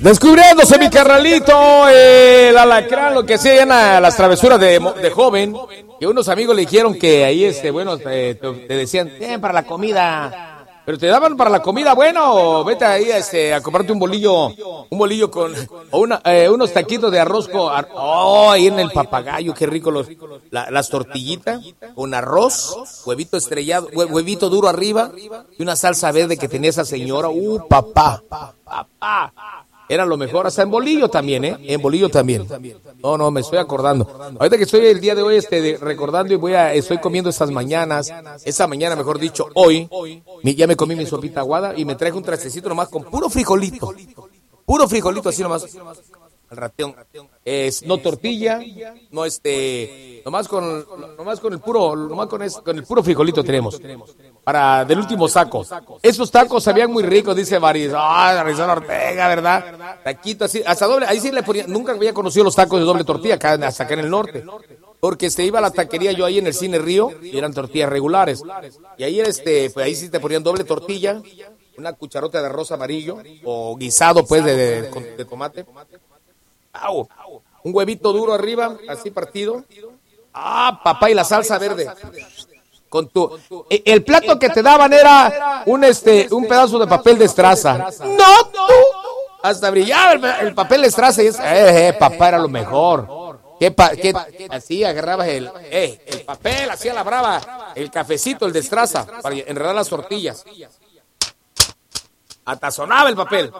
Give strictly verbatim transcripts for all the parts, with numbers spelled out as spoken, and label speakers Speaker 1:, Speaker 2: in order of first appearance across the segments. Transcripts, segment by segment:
Speaker 1: Descubriéndose mi carnalito, el alacrán, lo que hacían a las travesuras de, de joven, que unos amigos le dijeron que ahí, este, bueno, te, te decían, ten para la comida, pero te daban para la comida, bueno, o vete ahí este, a comprarte un bolillo, un bolillo con, o una, eh, unos taquitos de arroz con, oh, ahí en el Papagayo, qué rico los, la, las tortillitas, con arroz, huevito estrellado, huevito duro arriba, y una salsa verde que tenía esa señora, uh, papá, papá. Era lo mejor, hasta en bolillo también, ¿eh? En bolillo también. No, no, me estoy acordando. Ahorita que estoy el día de hoy este, de, recordando y voy a, estoy comiendo estas mañanas, esa mañana, mejor dicho, hoy, mi, ya me comí mi sopita aguada y me traje un trastecito nomás con puro frijolito. Puro frijolito, así nomás. Al rateón. Es, no tortilla, no este, nomás con, nomás con el puro, nomás con, es, con el puro frijolito tenemos. Para del último saco. Esos tacos sabían muy ricos, dice Maris. Ah, Arizona Ortega, ¿verdad? Taquito así, hasta doble, ahí sí le ponía, nunca había conocido los tacos de doble tortilla acá, hasta acá en el norte. Porque se iba a la taquería yo ahí en el Cine Río y eran tortillas regulares. Y ahí este, pues ahí sí te ponían doble tortilla, una cucharota de arroz amarillo o guisado pues de, de, de, de tomate. ¡Au! Un huevito duro arriba, así partido. Ah, papá, y la salsa verde. Con tu, el plato que te daban era un este un pedazo de papel de estraza. No, tú. Hasta brillaba el, el papel de estraza y es, eh, eh, papá era lo mejor. ¿Qué, pa, qué, así agarrabas el, eh, el papel, hacía la brava, el cafecito, el de estraza, para enredar las tortillas. Atazonaba el papel.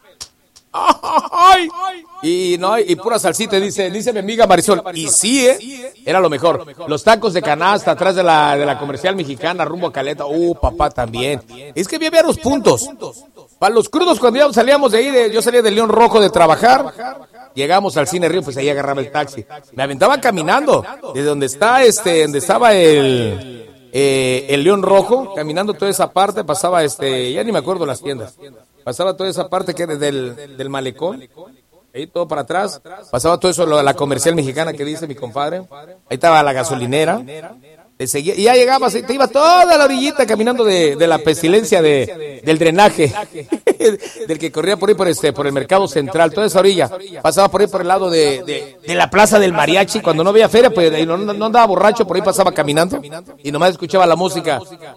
Speaker 1: ¡Ay! Y no, y pura salsita, dice, dice mi amiga Marisol. Y sí, eh, era lo mejor. Los tacos de canasta atrás de la, de la comercial mexicana, rumbo a Caleta. Uh, papá, también. Es que había los puntos. Para los crudos, cuando ya salíamos de ahí, de, yo salía del León Rojo de trabajar, llegamos al Cine Río, pues ahí agarraba el taxi. Me aventaba caminando, desde donde está, este, donde estaba el, eh, el León Rojo, caminando toda esa parte, pasaba, este, ya ni me acuerdo las tiendas. Pasaba toda esa parte que era del, del malecón, ahí todo para atrás, pasaba todo eso, lo de la comercial mexicana que dice mi compadre, ahí estaba la gasolinera, te seguía, y ya llegabas, te iba toda la orillita caminando de, de la pestilencia de, del drenaje, del que corría por ahí por este, por el mercado central, toda esa orilla, pasaba por ahí por el lado de, de, de la plaza del mariachi, cuando no había feria, pues y no, no andaba borracho, por ahí pasaba caminando, y nomás escuchaba la música,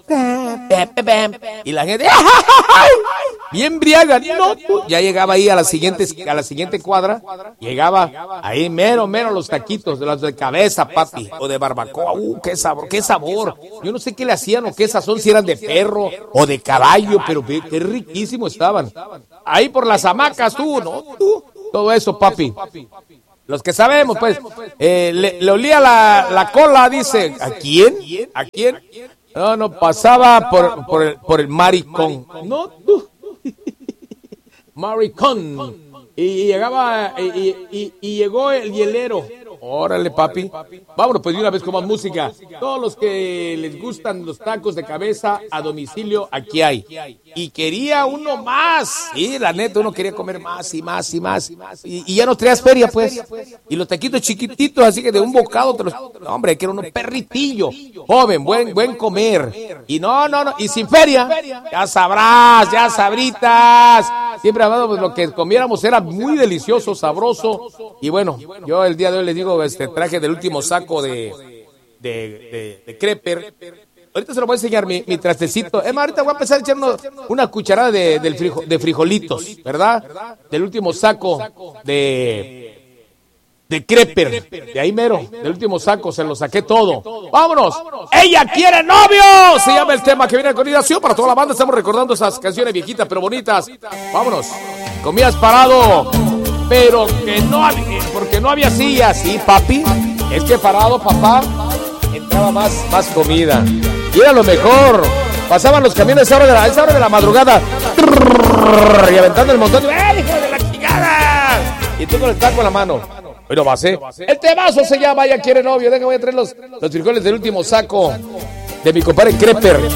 Speaker 1: y la gente, bien briaga, no, ya llegaba ahí a la siguiente, a la siguiente cuadra, llegaba ahí mero, mero los taquitos, de los de cabeza, papi, o de barbacoa, uh, qué sabor, qué sabor, yo no sé qué le hacían o qué sazón, si eran de perro o de caballo, pero qué, qué riquísimo estaban, ahí por las hamacas, tú, no, tú, todo eso, papi. Los que sabemos, pues, eh, le, le olía la, la cola, dice, ¿a quién? ¿A quién? No, no, pasaba por, por el, por el maricón, no, tú. Maricón. Y llegaba, y, y, y llegó el hielero. Órale, papi. Vámonos, pues de una vez con más música. Todos los que les gustan los tacos de cabeza a domicilio, aquí hay. Y quería uno más. Sí, la neta, uno quería comer más y más y más. Y, y ya no traías feria, pues. Y los taquitos chiquititos, así que de un bocado te los... No, hombre, que era uno perritillo. Joven, buen, buen comer. Y no, no, no. Y sin feria, ya sabrás, ya sabritas. Siempre hablando, pues lo que comiéramos era muy delicioso, sabroso. Y bueno, yo el día de hoy les digo, este traje del último saco de, de, de, de creper. Ahorita se lo voy a enseñar mi, mi trastecito. Es más, ahorita voy a empezar a echar una, una cucharada de, del frijo, de frijolitos, ¿verdad? Del último saco de, de creper. De ahí mero, del último saco, se lo saqué todo. ¡Vámonos! ¡Ella quiere novio! Se llama el tema que viene a continuación. Para toda la banda estamos recordando esas canciones viejitas pero bonitas. ¡Vámonos! Comías parado, pero que no había, porque no había sillas, sí, papi. Es que parado, papá, entraba más, más comida. Y era lo mejor. Pasaban los camiones a esa hora de la, a esa hora de la madrugada. Y aventando el montón. ¡Eh, hijo de la chingada! Y tú con el taco en la mano. Hoy no vas, ¿eh? El temazo se llama Ella quiere novio. Deja, voy a traer los, los frijoles del último saco de mi compadre Creper.